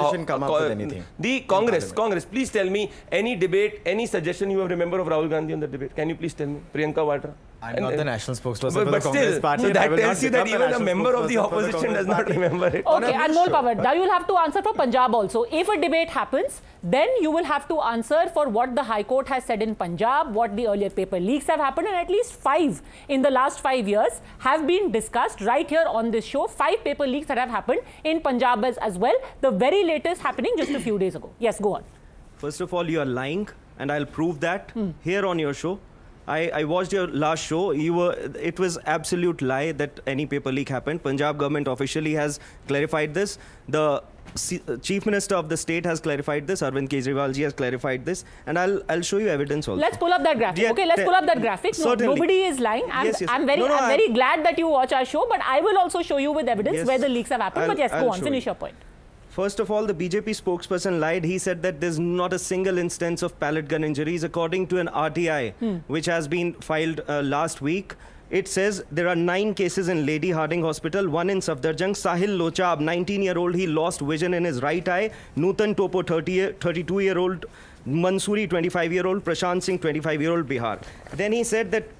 opposition come up with anything? The Congress, please tell me any debate, any suggestion you have remember of Rahul Gandhi on the debate. Can you please tell me? Priyanka Vadra. I'm not the national spokesperson for the but Congress still, party. So that tells you that even a member of the opposition does not remember it. Okay, Anmol Pawar, now you will have to answer for Punjab also. If a debate happens, then you will have to answer for what the High Court has said in Punjab, what the earlier paper leaks have happened, and at least 5 in the last 5 years have been discussed right here on this show. 5 paper leaks that have happened in Punjab as well. The very latest happening just a few days ago. Yes, go on. First of all, you are lying, and I'll prove that here on your show. I watched your last show. It was absolute lie that any paper leak happened. Punjab government officially has clarified this. The Chief Minister of the state has clarified this. Arvind Kejriwal ji has clarified this, and I'll show you evidence also. Let's pull up that graphic. Okay, let's pull up that graphic. No, nobody is lying. I'm very glad that you watch our show, but I will also show you with evidence where the leaks have happened. But yes, go on, finish your point. First of all, the BJP spokesperson lied. He said that there's not a single instance of pellet gun injuries. According to an RTI, which has been filed last week, it says there are 9 cases in Lady Harding Hospital, 1 in Safdarjung. Sahil Lochab, 19-year-old, he lost vision in his right eye. Nutan Topo, 32-year-old. Mansoori, 25-year-old, Prashant Singh, 25-year-old, Bihar. Then he said that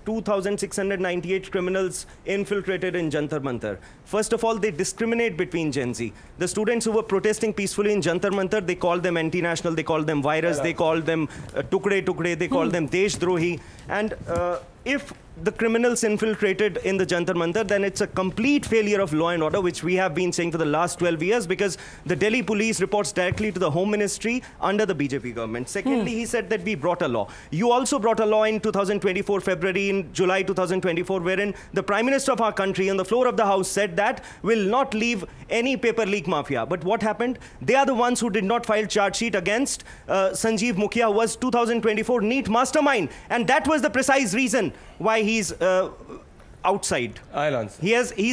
2,698 criminals infiltrated in Jantar Mantar. First of all, they discriminate between Gen Z. The students who were protesting peacefully in Jantar Mantar, they called them anti-national, they called them virus, they called them Tukde Tukde, they called them Deshdrohi. And if the criminals infiltrated in the Jantar Mantar, then it's a complete failure of law and order, which we have been saying for the last 12 years, because the Delhi police reports directly to the Home Ministry under the BJP government. Secondly, he said that we brought a law. You also brought a law in 2024, February, in July 2024, wherein the Prime Minister of our country on the floor of the House said that will not leave any paper leak mafia. But what happened? They are the ones who did not file charge sheet against Sanjeev Mukhia, who was 2024 NEET mastermind. And that was the precise reason why he's outside. I'll answer.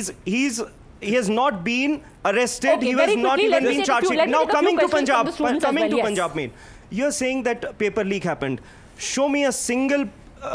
He has not been arrested. Okay, he was not even being charged. Now coming to Punjab, main. You're saying that paper leak happened. Show me a single.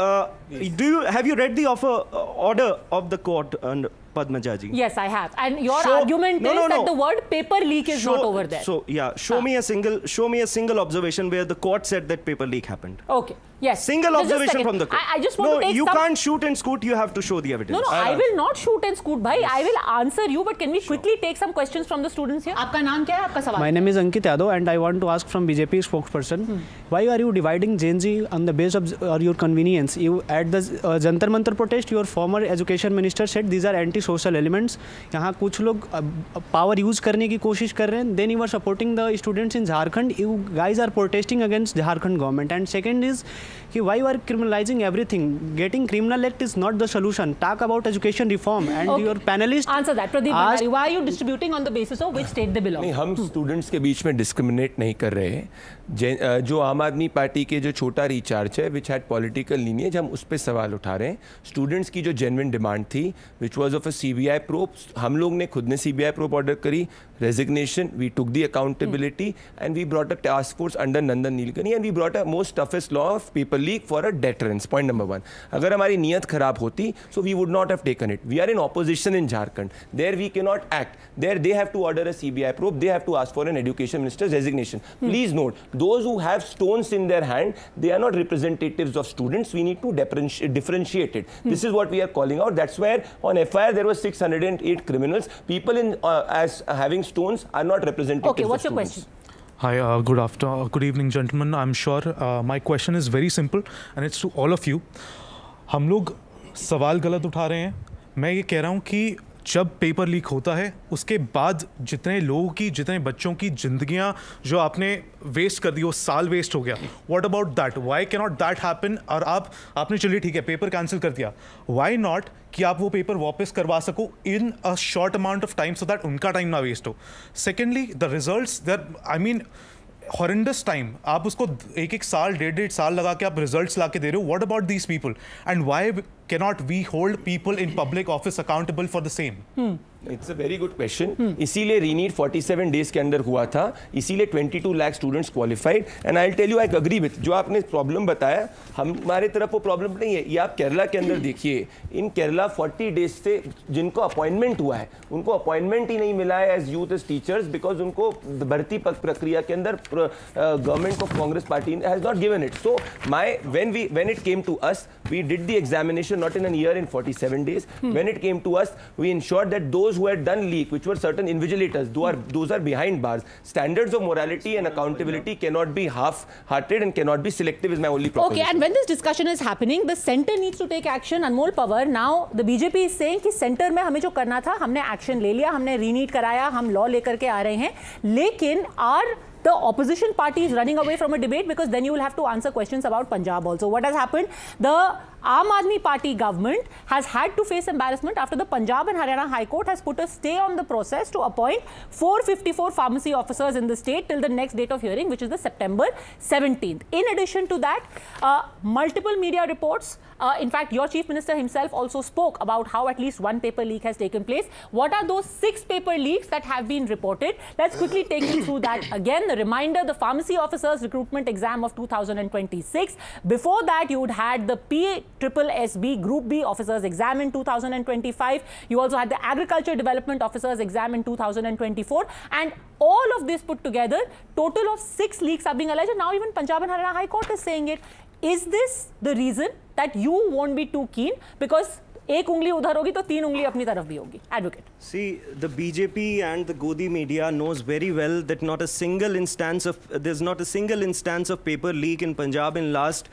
Have you read the order of the court, Padmaja ji? Yes, I have. And your argument is that the word paper leak is not over there. So yeah, show me a single observation where the court said that paper leak happened. Okay. Yes. Single observation from the court. I just want to take you can't shoot and scoot. You have to show the evidence. No, I will not shoot and scoot, bhai. I will answer you, but can we quickly take some questions from the students here? Aapka naam kya hai? Aapka sawal. My name is Ankit Yadav, and I want to ask from BJP spokesperson, why are you dividing Gen Z on the base of your convenience? You at the Jantar Mantar protest, your former education minister said these are anti-social elements. यहाँ कुछ लोग power use करने की कोशिश कर रहे हैं. Then you are supporting the students in Jharkhand. You guys are protesting against Jharkhand government. And second is, why you are criminalizing everything? Getting criminal act is not the solution. Talk about education reform. And your panelist answer that. Pradeep Bhandari, why are you distributing on the basis of which state they belong? नहीं, हम students के बीच में discriminate नहीं कर रहे हैं. जो आम आदमी पार्टी के जो छोटा रिचार्ज है, which had political lineage, हम उस पे सवाल उठा रहे हैं. Students की जो genuine demand थी, which was of a CBI probe, हम लोग ने खुद ने CBI probe order करी, resignation, we took the accountability, and we brought a task force under Nandan Nilekani, and we brought a most toughest law of paper leak for a deterrence. Point number 1. अगर हमारी नीयत खराब होती, so we would not have taken it. We are in opposition in Jharkhand. There we cannot act. There they have to order a CBI probe. They have to ask for an education minister's resignation. Please note, those who have stones in their hand, they are not representatives of students. We need to differentiate it. This is what we are calling out. That's where on FIR there were 608 criminals. People in as having stones are not representatives. Okay, what's of your students. question? Hi, good evening, gentlemen. I'm sure my question is very simple, and it's to all of you. हम लोग सवाल गलत उठा रहे हैं. मैं ये कह रहा हूँ कि जब पेपर लीक होता है, उसके बाद जितने लोगों की, जितने बच्चों की जिंदगियां जो आपने वेस्ट कर दी, वो साल वेस्ट हो गया. What about that? Why can not that happen? और आपने चलिए ठीक है पेपर कैंसिल कर दिया, व्हाई नॉट कि आप वो पेपर वापस करवा सको इन a short amount of time, so that उनका टाइम ना वेस्ट हो. Secondly, the results that I mean horrendous time, आप उसको एक साल, 1.5 साल लगा के आप रिजल्ट्स ला के दे रहे हो. What about these people? And why cannot we hold people in public office accountable for the same? It's a very good question. इसीलिए रीनीट 47 डेज के अंदर हुआ था, इसीलिए 22 lakh students qualified. And I tell you, I agree with जो आपने problem बताया, हमारे तरफ वो प्रॉब्लम नहीं है. ये आप केरला के अंदर देखिए, इन केरला 40 डेज से जिनको अपॉइंटमेंट हुआ है उनको अपॉइंटमेंट ही नहीं मिला है as youth as teachers, because उनको भर्ती प्रक्रिया के अंदर government of Congress party has not given it. So when it came to us, we did the examination not in a year, in 47 days. When it came to us, we ensured that those who had done leak, which were certain invigilators, those are behind bars. Standards of morality and accountability cannot be half-hearted and cannot be selective, is my only proposition. Okay, and when this discussion is happening, the centre needs to take action. Anmol Pawar, now the BJP is saying कि centre में हमें जो करना था, हमने action ले लिया, हमने re-NEET कराया, हम law लेकर के आ रहे हैं, लेकिन the opposition party is running away from a debate, because then you will have to answer questions about Punjab also. What has happened? The Aam Aadmi Party government has had to face embarrassment after the Punjab and Haryana High Court has put a stay on the process to appoint 454 pharmacy officers in the state till the next date of hearing, which is the September 17th. In addition to that, multiple media reports, in fact, your Chief Minister himself also spoke about how at least one paper leak has taken place. What are those 6 paper leaks that have been reported? Let's quickly take you through that again. The reminder, the pharmacy officers recruitment exam of 2026. Before that, you would had the PSSB Group B officers exam in 2025. You also had the agriculture development officers exam in 2024. And all of this put together, total of 6 leaks are being alleged. And now even Punjab and Haryana High Court is saying it. Is this the reason that you won't be too keen? Because एक उंगली उधर होगी तो 3 उंगली अपनी तरफ भी होगी. Advocate. See, the BJP and the Godi media knows very well that there's not a single instance of paper leak in Punjab in last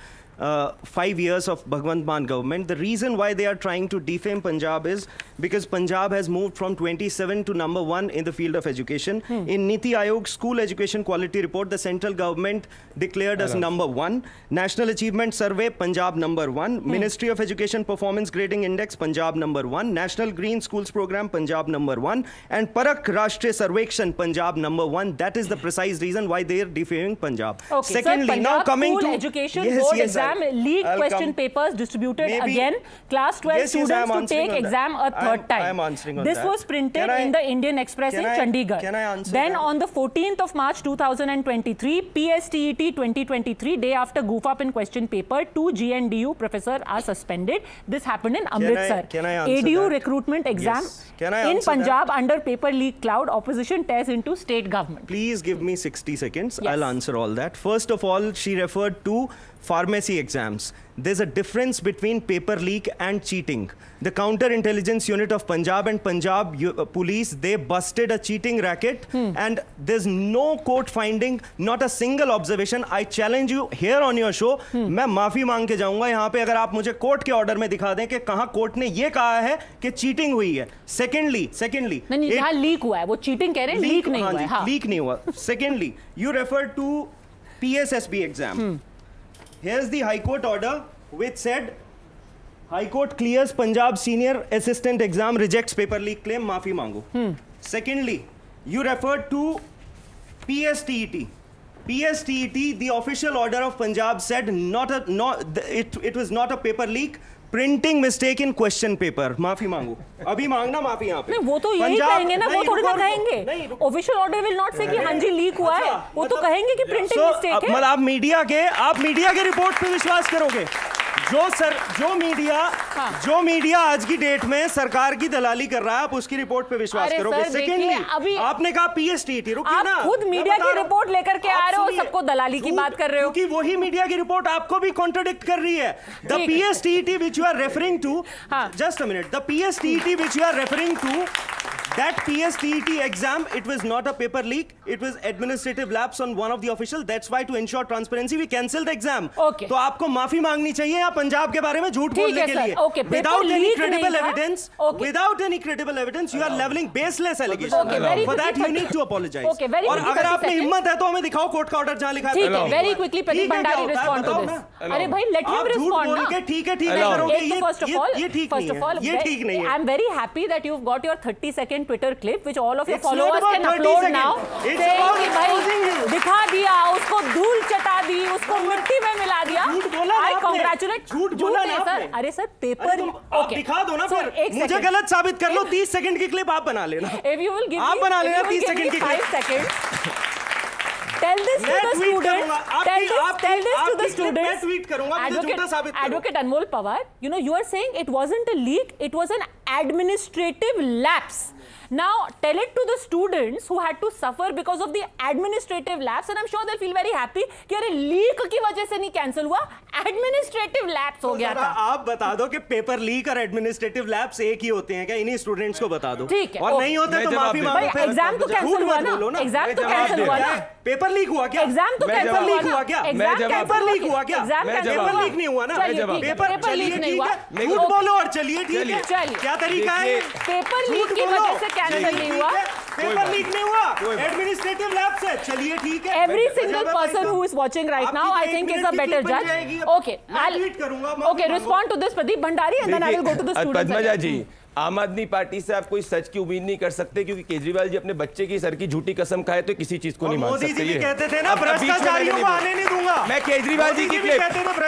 5 years of Bhagwant Mann government. The reason why they are trying to defame Punjab is because Punjab has moved from 27 to number 1 in the field of education. In Niti Aayog School Education Quality Report, the central government declared as number 1. National Achievement Survey, Punjab number 1. Ministry of Education Performance Grading Index, Punjab number 1. National Green Schools Program, Punjab number 1. And Parak Rashtriya Sarvekshan, Punjab number 1. That is the precise reason why they are defaming Punjab. Okay, secondly, so now coming School to Education Board exam, leaked question papers distributed again. Class 12 students to take exam a third time. I am answering on this that. was printed in the Indian Express in Chandigarh. Can I answer Then that? on the 14th of March 2023, PSTET 2023, day after goof up in question paper, 2 GNDU professors are suspended. This happened in Amritsar. Can I answer ADU that? recruitment exam Yes. Can I in answer Punjab that? under paper leak cloud, opposition tears into state government. Please give me 60 seconds. Yes. I'll answer all that. First of all, she referred to pharmacy exams. There's a difference between paper leak and cheating. The Counter-Intelligence Unit of Punjab and Punjab Police, they busted a cheating racket and there's no court finding, not a single observation. I challenge you here on your show, मैं माफी मांग के जाऊंगा यहाँ पे अगर आप मुझे कोर्ट के ऑर्डर में दिखा दें कि कहाँ कोर्ट ने ये कहा है कि चीटिंग हुई है. Secondly, नहीं, यहाँ लीक हुआ है, वो चीटिंग कह रहे हैं, लीक नहीं हुआ है. हाँ. लीक नहीं हुआ. Secondly, you referred to PSSB exam. Here's the High Court order which said High Court clears Punjab Senior Assistant exam, rejects paper leak claim, maafi mango. Secondly, you referred to PSTET. PSTET, the official order of Punjab said it was not a paper leak. Printing mistake in question paper. माफी मांगो. अभी मांगना माफी यहाँ पे. नहीं, वो तो यही कहेंगे ना, वो थोड़ी ना कहेंगे. Official order will not say कि हाँ जी लीक हुआ है. वो तो कहेंगे कि printing mistake है. मतलब आप मीडिया के रिपोर्ट पे विश्वास करोगे? जो मीडिया आज की डेट में सरकार की दलाली कर रहा है, आप उसकी रिपोर्ट पे विश्वास करोगे? सेकेंडली, आपने कहा PSTET, रुकिए ना. आप खुद मीडिया की रिपोर्ट लेकर के आ रहे हो, सबको दलाली की बात कर रहे हो. क्योंकि वही मीडिया की रिपोर्ट आपको भी कॉन्ट्रडिक्ट कर रही है. The PSTET which you are referring to, just a minute, the PSTET which you are referring to, that PSTET exam, it was not a paper leak, it was administrative lapse on one of the officials. That's why to ensure transparency we cancelled the exam. Okay. तो आपको माफी मांगनी चाहिए या पंजाब के बारे में झूठ बोलने के लिए. Okay, without any credible evidence, you are leveling baseless allegations. Okay, for that you need to apologize. Okay, very और अगर आप में हिम्मत है तो हमें दिखाओ कोर्ट का ऑर्डर जहां लिखा है. ठीक है, very quickly Pradeep Bhandari respond to this. अरे भाई, let him respond ना. ठीक है करोगे. First of all, ये ठीक नहीं है. I'm very happy that you've got your 30-second Twitter clip which all of your It's followers not can about 30 upload seconds. now. It's saying about कि भाई exposing you. दिखा दिया, उसको धूल चटा दी, उसको मिट्टी में मिला दिया। I congratulate। झूठ बोला ना सर, अरे सर पेपर ओके दिखा दो ना फिर, मुझे गलत साबित कर लो। 30 सेकंड की क्लिप आप बना लेना। आप बना लेना 30 सेकंड की clip. 5 seconds। Tell this to the students. Tell this to the students. मैं ट्वीट करूंगा, मुझे झूठा साबित करो। Advocate Anmol Pawar, you are saying it wasn't a leak, it was an administrative lapse. Now tell it to the students who had to suffer because of the administrative lapse, and I'm sure they'll feel very happy कि अरे leak की वजह से नहीं cancel हुआ, administrative lapse हो गया था। आप बता दो कि पेपर लीक और एडमिनिस्ट्रेटिव लैप्स एक ही होते हैं क्या? इन्हीं स्टूडेंट्स को बता दो। ठीक है, और नहीं होते तो माफी मांगो। एग्जाम तो कैंसिल हुआ ना, एग्जाम तो कैंसिल हुआ ना, पेपर लीक हुआ क्या? एग्जाम तो कैंसिल लीक हुआ क्या? पेपर लीक हुआ क्या? पेपर लीक नहीं हुआ ना, पेपर लीक नहीं हुआ। झूठ बोलो और चलिए ठीक है। क्या तरीका है? पेपर लीक की वजह से कैंसिल नहीं हुआ, पेपर लीक नहीं हुआ, एडमिनिस्ट्रेटिव लैप्स है। चलिए ठीक है। Every single person who is watching right now, I think, is a better judge. Okay, okay, respond to this, Pradeep Bhandari, and then I will go to the students. Padmaja जी, आम आदमी party से आप कोई सच की उम्मीद नहीं कर सकते, क्योंकि केजरीवाल जी अपने बच्चे की सर की झूठी कसम खाए तो किसी चीज को नहीं मान सकते। मोदी जी भी कहते थे ना भ्रष्टाचारियों को आने नहीं दूंगा। मैं केजरीवाल जी की क्लिप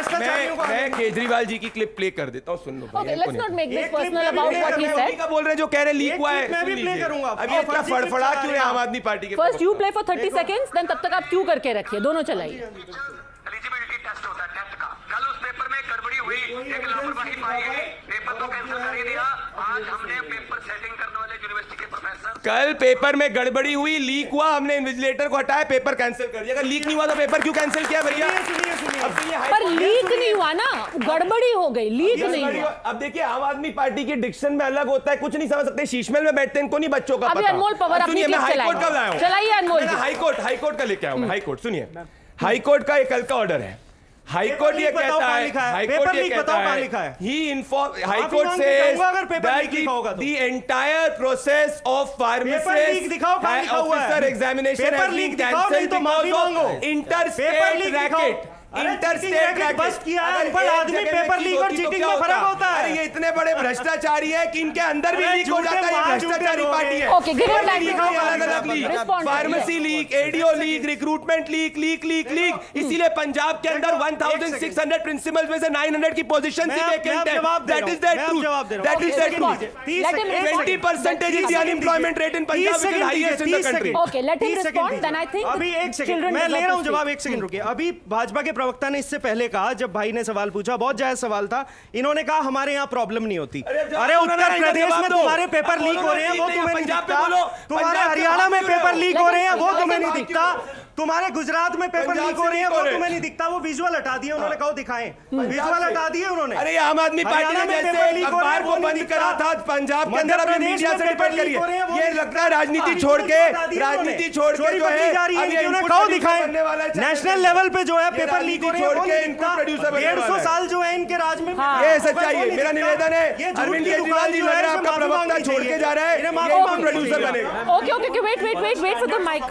मैं केजरीवाल जी की क्लिप प्ले कर देता हूँ, सुन लो। Okay, let's not make this personal about what he said. का बोल रहे हैं जो कह रहे लीक हुआ है, मैं भी प्ले करूंगा। अभी इतना फड़फड़ा क्यों है आम आदमी पार्टी के? First you play for 30 seconds, then तब तक आप क्यों करके रखिए, दोनों चलाइए। एलिजिबिलिटी टेस्ट होता है, टेस्ट का कल उस पेपर में गड़बड़ी हुई, एक लापरवाही पाई गई, पेपर तो कैंसिल कर ही दिया। आज हमने पेपर सेटिंग करने वाले यूनिवर्सिटी के प्रोफेसर, कल पेपर में गड़बड़ी हुई, लीक हुआ, हमने इन्विजिलेटर को हटाया, पेपर कैंसिल कर दिया। अगर लीक नहीं हुआ तो पेपर क्यों कैंसिल किया भैया? पर लीक नहीं हुआ ना, गड़बड़ी हो गई, लीक नहीं हुआ। अब देखिए आम आदमी पार्टी की डिक्शन में अलग होता है, कुछ नहीं समझ सकते, शीशमहल में बैठते हैं, इनको नहीं बच्चों का अभी अनमोल पवार अपनी क्लिप चलाइए, चलाइए अनमोल जी। हाईकोर्ट का लेके आऊंगा। हाईकोर्ट सुनिए, हाईकोर्ट का ये कल का ऑर्डर है। हाईकोर्ट ये कहता है, हाईकोर्ट ये कहता है, ही इन्फॉर्म, हाईकोर्ट से the entire process of pharmacist officer examination has been cancelled because of interstate racket. Interstate बस किया है, पर आदमी पेपर लीक और चीटिंग में फर्क होता है। अरे ये इतने बड़े भ्रष्टाचारी है कि इनके अंदर भी लीक हो जाता है। भ्रष्टाचारी पार्टी है। Okay, give him time. अलग-अलग leak, pharmacy leak, ADO leak, recruitment leak, इसीलिए पंजाब के अंदर 1600 प्रिंसिपल्स में से 900 की पोजीशन थी वैकेंट है। That is the truth, that is the truth. 20% is the unemployment rate in Punjab, which is highest in the country. Okay, let him respond, then I think अभी एक सेकंड मैं ले रहा हूं जवाब। एक सेकंड रुकिए। अभी भाजपा के प्रवक्ता ने इससे पहले कहा, जब भाई ने सवाल पूछा, बहुत जायज सवाल था, इन्होंने कहा हमारे यहाँ प्रॉब्लम नहीं होती। अरे उत्तर प्रदेश में तुम्हारे पेपर लीक हो रहे हैं, वो तुम्हें नहीं दिखता। तुम्हारे हरियाणा में पेपर लीक हो रहे हैं, वो तुम्हें नहीं दिखता। तुम्हारे गुजरात में पेपर लीक हो रहे हैं, वो तुम्हें नहीं दिखता। वो विजुअल हटा दिए उन्होंने, कहो दिखाएं, विजुअल हटा दिए उन्होंने। अरे आम आदमी पार्टी ने जैसे अखबार को बंद करा था पंजाब के अंदर, अभी मीडिया से रिपोर्ट करिए। ये लगता है राजनीति छोड़ के जो है कहो दिखाएं। नेशनल लेवल पे जो है पेपर लीक हो रहे हैं, 150 साल जो है इनके राज में। ये सच्चाई है। मेरा निवेदन है, अरविंद केजरीवाल जी लग रहा है आपका प्रवक्ता छोड़ के जा रहा है, ये प्रोड्यूसर बनेगा। Okay, wait for the mic.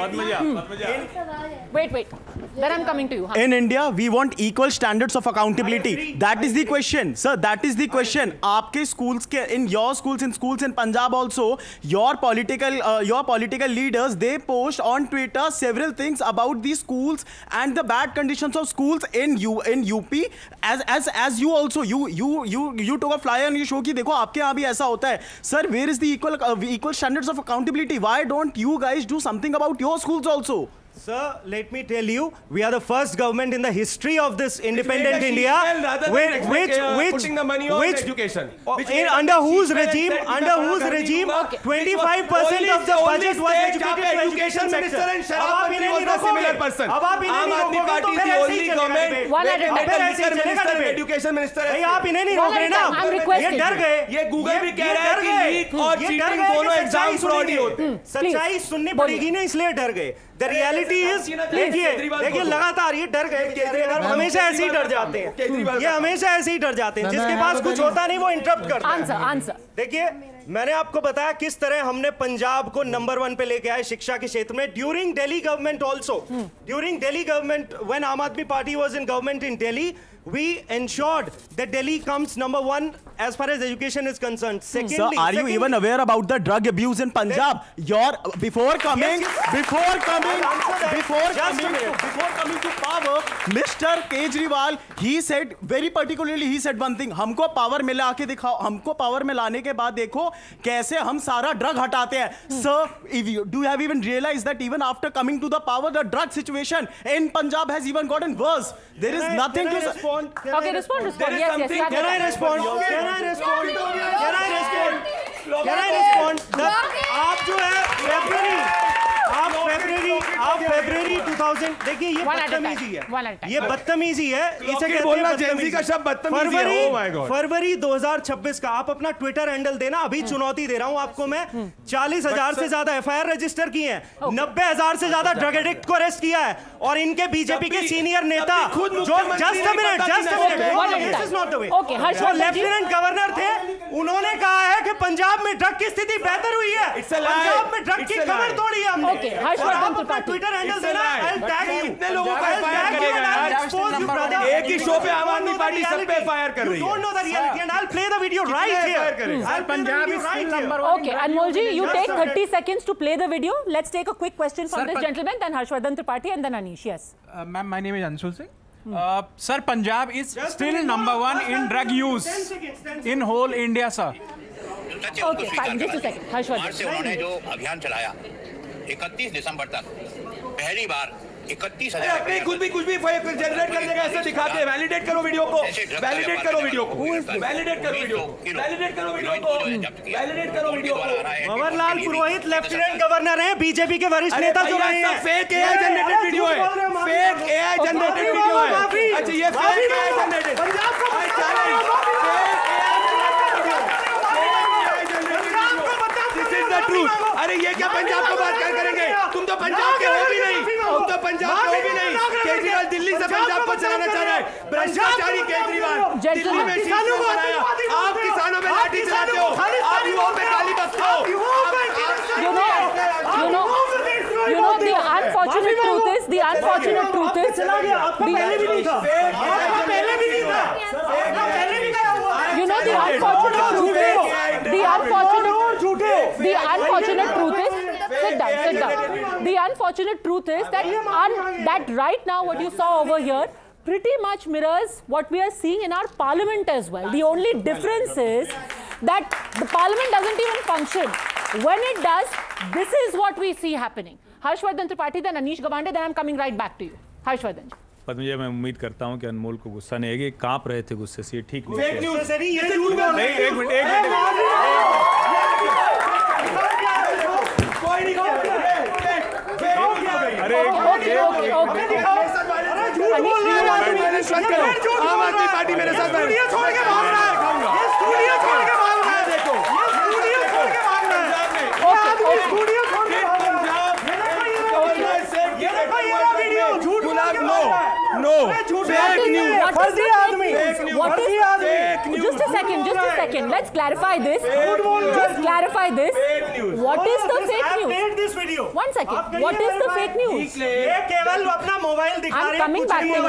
Wait. Then I'm coming to you. In India, we want equal standards of accountability. That is the question, sir. That is the question. आपके schools के, in your schools in Punjab also, your political leaders, they post on Twitter several things about the schools and the bad conditions of schools in UP. As you also you took a flyer and you show कि देखो आपके यहाँ भी ऐसा होता है. Sir, where is the equal standards of accountability? Why don't you guys do something about your schools also? Sir, let me tell you, we are the first government in the history of this independent India, which education, under whose regime, 25% of the budget was educated to education sector. अब आप इन्हें नहीं रोकोगे, अब आप इन्हें नहीं रोकोगे तो फिर ऐसे ही चलेगा। एजुकेशन मिनिस्टर भाई आप इन्हें नहीं रोक रहे ना, ये डर गए। ये गूगल भी कह रहा है कि लीक और चीटिंग दोनों एग्जाम फ्रॉड ही होते हैं। सच्चाई सुननी पड़ेगी ना, इसलिए डर गए। The reality is, देखिए लगातार ये डर गए, हमेशा ऐसे ही डर जाते हैं, ये हमेशा ऐसे ही डर जाते हैं। जिसके पास कुछ होता नहीं वो इंटरप्ट करता है। आंसर देखिए मैंने आपको बताया किस तरह हमने पंजाब को नंबर 1 पे लेके आए शिक्षा के क्षेत्र में during Delhi government also during Delhi government when आम आदमी party was in government in Delhi we ensured that Delhi comes number 1 as far as education is concerned. Secondly, sir, are you even aware about the drug abuse in Punjab? Before coming to power, Mr. Kejriwal, he said very particularly, he said one thing, हमको power में लाके दिखाओ, हमको power में लाने के बाद देखो कैसे हम सारा ड्रग हटाते हैं. Sir, do you have even realized that even after coming to the power, the drug situation in Punjab has even gotten worse? There is nothing to say. Okay, respond. Yes, Can I respond? आप जो है फरवरी 2000 देखिए ये बदतमीजी है इसे कहते हैं जेनजी का शब्द बदतमीजी है. फरवरी 2026 का आप अपना ट्विटर हैंडल देना. अभी चुनौती दे रहा हूं आपको मैं. 40,000 से ज्यादा एफआईआर रजिस्टर की हैं, 90,000 से ज्यादा ड्रग एडिक्ट को अरेस्ट किया है और इनके बीजेपी के सीनियर नेता जो just a minute this is not the way जो लेफ्टिनेंट गवर्नर थे उन्होंने कहा है कि पंजाब में ड्रग की स्थिति बेहतर हुई है. पंजाब में ड्रग की खबर तोड़ी है हमने. ट्विटर हैंडल देना. कितने लोगों का एफआईआर करेगा? एक ही शो पे आम आदमी पार्टी सब पे एफआईआर कर रही है. Don't know the reality and I will play the video right here. Punjab is number 1. Okay, Anmol ji, you take 30 seconds to play the video. Let's take a quick question from this gentleman, then Harshvardhan Tripathi and then Anish. Yes. Ma'am, my name is Anshul Singh. Sir, Punjab is still number 1 in drug use in whole India, sir. Okay, fine. Just a second. Harshvardhan. से उन्होंने जो अभियान चलाया 31 दिसंबर तक पहली बार 31,000 अपने कुछ भी जनरेट करने का ऐसे दिखाते हैं. वैलिडेट करो वीडियो को. भंवरलाल पुरोहित लेफ्टिनेंट गवर्नर हैं, बीजेपी के वरिष्ठ नेता जो रहे हैं. फेक एआई जनरेटेड वीडियो है. फेक एआई जनरेटेड वीडियो है. अच्छा ये फेक एआई जनरेटेड. अरे ये क्या पंजाब को बात क्या करेंगे? तुम तो पंजाब के हो भी नहीं. केजरीवाल दिल्ली से पंजाब को चलाना चाह रहा है. भ्रष्टाचारी केजरीवाल दिल्ली में किसानों को आप किसानों में लाठी चलाते हो. आप युवाओं पे गाली बकते हो. You know the unfortunate truth is the unfortunate truth is you know the unfortunate truth is the unfortunate truth is sit down. The unfortunate truth is that right now what you saw over here pretty much mirrors what we are seeing in our parliament as well. The only difference is that the parliament doesn't even function. When it does, this is what we see happening. Harshvardhan Tripathi, then Anish Gawande, then I'm coming right back to you. Harshvardhan. Padmaja, मैं उम्मीद करता हूं कि अनमोल को गुस्सा नहीं आएगा. कांप रहे थे गुस्से से, ये ठीक नहीं. फेक न्यूज़ सर ये झूठ बोल रहे हैं. एक मिनट कोई नहीं. अरे आम आदमी पार्टी मेरे साथ स्टूडियो छोड़ के भाग रहा है. ये स्टूडियो छोड़ के भाग रहा है. देखो ये स्टूडियो छोड़ के भाग रहा है. स्टूडियो छोड़ के No, fake news. Just a second. Let's clarify this. Just clarify this. What is the fake news? I've made this video. One second. What is the fake news? ये केवल अपना मोबाइल दिखा रहे हैं. I'm coming back to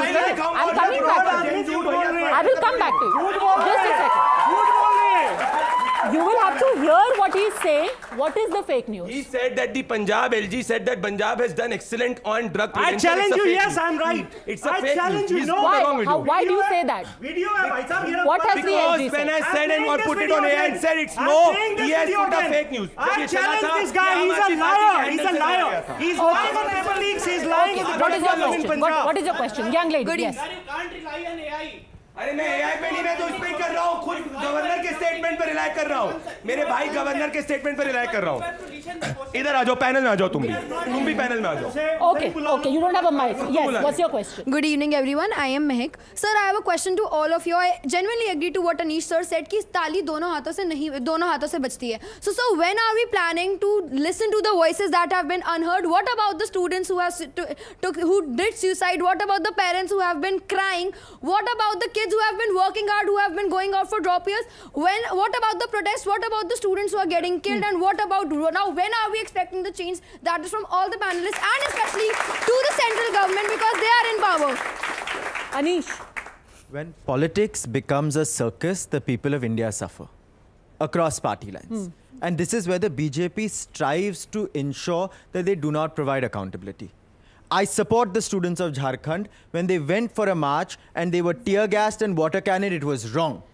you. I will come back to you. Just a second. You will have to hear what he is saying. What is the fake news? He said that the Punjab LG said that Punjab has done excellent on drug prevention. I challenge you. Yes, I'm right. It's a fake news. No. Why do you say that? Video है भाई साहब. What has the LG When said? I said and or put it on air and said it's no, he has put a fake news. I challenge this guy. He's a liar. He's a liar. He's lying on paper leaks. He's lying in the What is your question? What is your question? Young lady. Yes. You can't rely on AI. अरे मैं AI पे नहीं, मैं तो इस पे ही कर रहा हूँ. खुद गवर्नर के स्टेटमेंट पर रिलाय कर रहा हूँ. मेरे भाई गवर्नर के स्टेटमेंट पर रिलाय कर रहा हूँ. इधर आ जाओ, पैनल में आ जाओ, तुम भी पैनल में आ जाओ. Okay, you don't have a mic. Yes, what's your question? Good evening, everyone. I am Mehak. Sir, I have a question to all of you. I genuinely agree to what Anish sir said कि ताली दोनों हाथों से बजती है. So, when are we planning to listen to the voices that have been unheard? What about the students who did suicide? What about the parents who have been crying? What about the kids who have been working hard, who have been going out for drop years? What about the protests? What about the students who are getting killed? And what about now? When are we expecting the change that is from all the panelists and especially to the central government because they are in power? Anish. When politics becomes a circus, the people of India suffer across party lines. And this is where the BJP strives to ensure that they do not provide accountability. I support the students of Jharkhand. When they went for a march and they were tear gassed and water cannoned, it was wrong.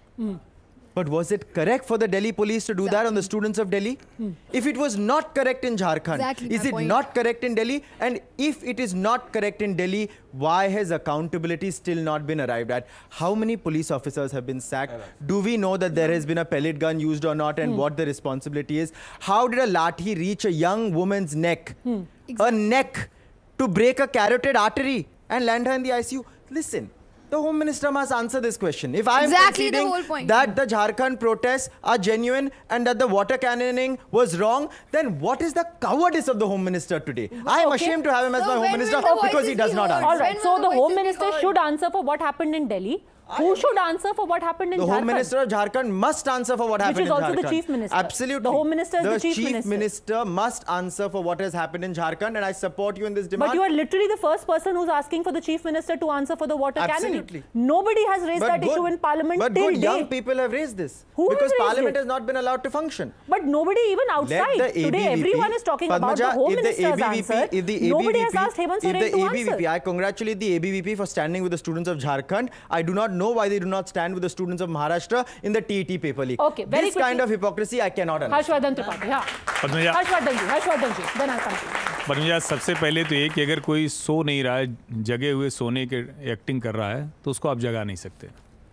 But was it correct for the Delhi police to do that on the students of Delhi? If it was not correct in Jharkhand, is it not correct in Delhi? And if it is not correct in Delhi, why has accountability still not been arrived at? How many police officers have been sacked? Do we know that there has been a pellet gun used or not and what the responsibility is? How did a lathi reach a young woman's neck? A neck to break a carotid artery and land her in the ICU? Listen. The Home Minister must answer this question. If I am conceding that the Jharkhand protests are genuine and that the water cannoning was wrong, then what is the cowardice of the Home Minister today? I am ashamed to have him as my Home Minister because he does not answer. All right, so the Home Minister should answer for what happened in Delhi. Who should answer for what happened in Jharkhand? The Home Minister of Jharkhand must answer for what happened in Jharkhand. Which is also the Chief Minister. Absolutely. The Home Minister is the Chief Minister must answer for what has happened in Jharkhand, and I support you in this demand. But you are literally the first person who's asking for the Chief Minister to answer for the water cannoning. Absolutely. Nobody has raised that issue in Parliament till good date. young people have raised this. Who because has raised Parliament it? has not been allowed to function. But nobody even outside. Today everyone is talking about the Home Minister's answer. Nobody has asked Hemant Soren to answer. I congratulate the ABVP for standing with the students of Jharkhand. I do not know why they do not stand with the students of Maharashtra in the TET paper leak. Okay, very this kind of hypocrisy I cannot understand. Harshvardhan Tripathi, Harshvardhan ji, then I'll come to you. Padmaja, सबसे पहले तो ये कि अगर कोई सो नहीं रहा है, जगे हुए सोने के एक्टिंग कर रहा है, तो उसको आप जगा नहीं सकते।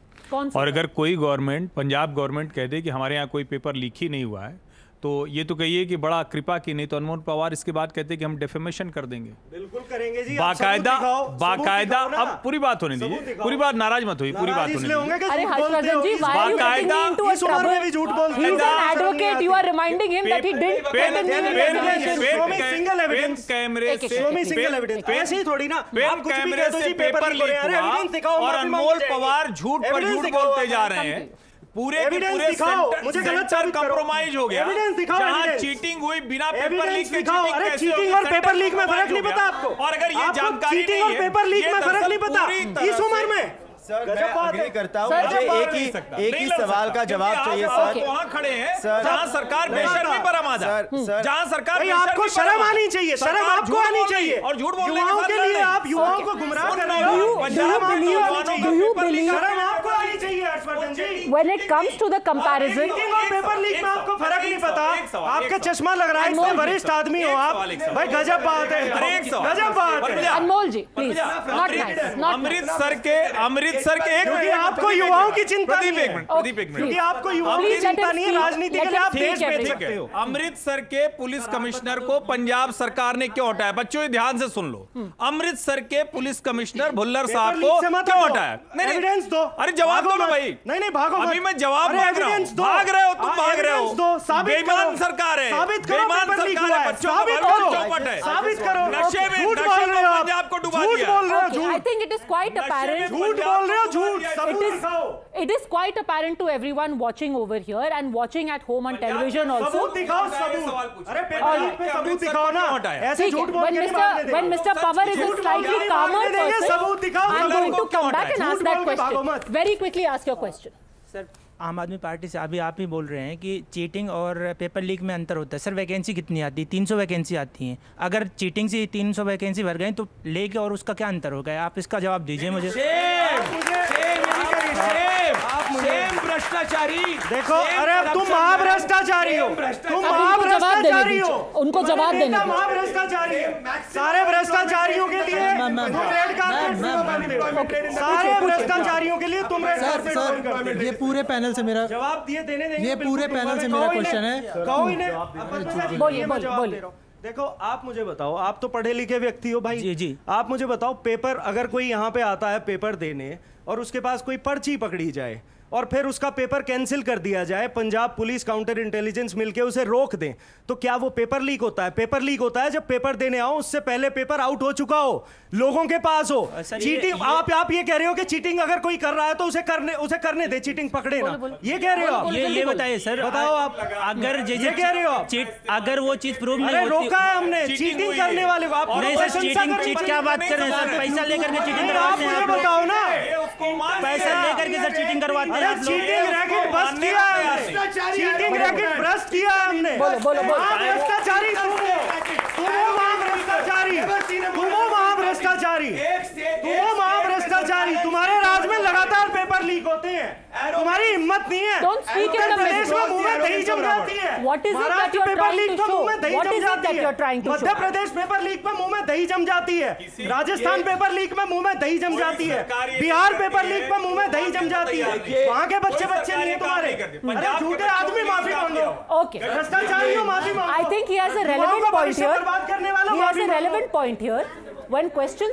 और अगर कोई गवर्नमेंट, पंजाब गवर्नमेंट कह दे कि हमारे यहाँ कोई पेपर लीक ही नहीं हुआ है, तो ये तो कहिए कि बड़ा कृपा की, नहीं तो अनमोल पवार इसके बाद कहते हैं कि हम डेफेमेशन कर देंगे। बिल्कुल करेंगे जी। बाकायदा अब पूरी बात होने दीजिए, पूरी बात, नाराज मत होइए, पूरी बात होने दीजिए। अरे हर्षवर्धन जी, why are you getting me into a trouble? He is an advocate. You are reminding him that he didn't single evidence कैमरे से ऐसे ही थोड़ी ना, पेन कैमरे से पेपर लीक हुआ और अनमोल पवार झूठ पर झूठ बोलते जा रहे हैं। पूरे के पूरे सेंटर कंप्रोमाइज हो गया। जहां चीटिंग हुई बिना पेपर लीक के, चीटिंग और पेपर लीक में फर्क नहीं पता आपको? और अगर ये जानकारी चीटिंग और पेपर लीक में फर्क नहीं पता इस उम्र में? सर, मैं अग्री करता हूं, मुझे एक ही सवाल का जवाब चाहिए सर। वहां खड़े हैं जहां सरकार बेशर्मी पर आमादा, जहां सरकार आपको शर्म आनी चाहिए, शर्म आपको आनी चाहिए। और झूठ बोलने के लिए आप युवाओं को गुमराह कर रहे हो। शर्म आपको आनी चाहिए हर्षवर्धन जी। When it comes to the comparison, और पेपर लीक में आपको फर्क नहीं पता, आपका चश्मा लग रहा है, इतने वरिष्ठ आदमी हो आप, भाई गजब बात है, गजब बात है। अनमोल जी, प्लीज, not nice, अमृतसर के एक, क्योंकि आपको युवाओं की चिंता नहीं है, प्रदीप एक मिनट, क्योंकि आपको युवाओं की चिंता नहीं है, राजनीति के लिए आप देश बेच सकते हो। अमृतसर के पुलिस कमिश्नर को पंजाब सरकार ने क्यों हटाया? बच्चों ये ध्यान से सुन लो, अमृतसर के पुलिस कमिश्नर भुल्लर साहब को क्यों हटाया? एविडेंस दो। अरे जवाब दो ना भाई। नहीं भागो, अभी मैं जवाब मांग रहा हूं। भाग रहे हो तुम, भाग रहे हो। बेईमान सरकार है, बेईमान सरकार है, बच्चों को चौपट है, साबित करो। नशे में पंजाब को डुबा दिया। I think it is quite apparent. झूठ बोल रहे हो, झूठ। It is quite apparent to everyone watching over here and watching at home on television also. सबूत दिखाओ, सबूत। अरे पेपर लीक पे सबूत दिखाओ ना, ऐसे झूठ बोल के नहीं मारने देंगे। When Mr. Power is a slightly calmer person, सबूत दिखाओ। I'm going to come back and ask that question. Very quickly ask your question. Sir, आम आदमी पार्टी से अभी आप ही बोल रहे हैं कि चीटिंग और पेपर लीक में अंतर होता है। सर, वैकेंसी कितनी आती है? 300 वैकेंसी आती हैं। अगर चीटिंग से 300 वैकेंसी भर गई तो लेके और उसका क्या अंतर हो गया? आप इसका जवाब दीजिए मुझे। भ्रष्टाचारी देखो, अरे तुम महाभ्रष्टाचारी हो, तुम महाभ्रष्टाचारी हो, उनको जवाब देना। महाभ्रष्टाचारी, सारे भ्रष्टाचारियों के लिए रेड कार्पेट सारे भ्रष्टाचारियों के लिए तुम सर ये पूरे पैनल से मेरा जवाब दिए देने देंगे। ये पूरे पैनल से मेरा क्वेश्चन है। कहो इन्हें, बोलिए। देखो आप मुझे बताओ, आप तो पढ़े लिखे व्यक्ति हो भाई। जी। आप मुझे बताओ, पेपर अगर कोई यहाँ पे आता है पेपर देने और उसके पास कोई पर्ची पकड़ी जाए और फिर उसका पेपर कैंसिल कर दिया जाए, पंजाब पुलिस काउंटर इंटेलिजेंस मिलके उसे रोक दें, तो क्या वो पेपर लीक होता है? पेपर लीक होता है जब पेपर देने आओ उससे पहले पेपर आउट हो चुका हो, लोगों के पास हो। चीटिंग आप ये कह रहे हो कि चीटिंग अगर कोई कर रहा है तो उसे करने दे, चीटिंग पकड़े ना, ये कह रहे हो आप? ये बताइए सर, बताओ आप। अगर ये कह रहे हो आप? अगर वो चीज प्रूव नहीं होती, रोका है हमने चीटिंग करने वाले को। आप नहीं सर, चीट क्या बात कर रहे हैं सर? पैसा लेकर के चीटिंग करवाते हैं आप, बताओ ना। पैसा लेकर के सर चीटिंग करवाते हैं आप लोग। चीटिंग रैकेट बस्ट किया है, चीटिंग रैकेट बस्ट किया है हमने। बोलो भ्रष्टाचारी महाभ्रष्टाचारी, तुम्हारे राज में लगातार पेपर लीक होते हैं, तुम्हारी हिम्मत नहीं है। प्रदेश में मुंह में दही जम जाती है। महाराष्ट्र पेपर लीक पर मुंह में दही जम जाती है, मध्य प्रदेश पेपर लीक पर मुंह में दही जम जाती है, राजस्थान पेपर लीक में मुंह में दही जम जाती है, बिहार पेपर लीक पर मुंह में दही जम जाती है। वहाँ के बच्चे नहीं है तुम्हारे। अरे झूठे आदमी माफी मांगो, ओके, भ्रष्टाचारियों माफी मांगो। I think he has a relevant point here. बर्बाद करने वाला He has a relevant point here. When questions